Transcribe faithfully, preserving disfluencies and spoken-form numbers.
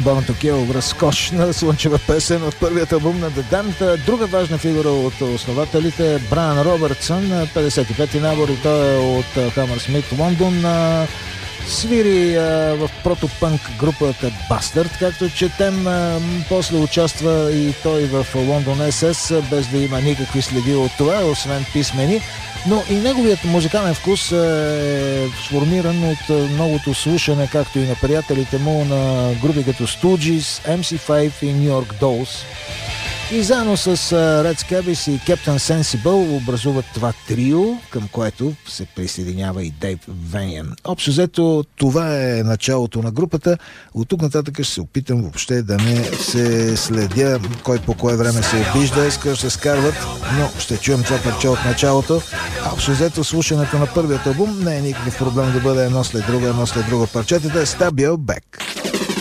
Born to Kill, разкошна слънчева песен от първият албум на The Damned. Друга важна фигура от основателите, Брайан Робъртсън, петдесет и пети набор, и той е от Hammersmith, Лондон. Свири а, в протопънк групата Bastard, както четем. А, после участва и той в Лондон Ес Ес, без да има никакви следи от това, освен писмени. Но и неговият музикален вкус е сформиран от многото слушане, както и на приятелите му, на групи като Stooges, Ем Си файв и New York Dolls. И заедно с Red Scabies и Captain Sensible образуват това трио, към което се присъединява и Дейв Вениан. Общо взето, това е началото на групата. От тук нататък ще се опитам въобще да не се следя кой по кое време се обижда, иска се скарват, но ще чуем това парче от началото. Общо взето, слушането на първият албум не е никакъв проблем да бъде едно след друго, едно след друго парчетата. Stab Your Back.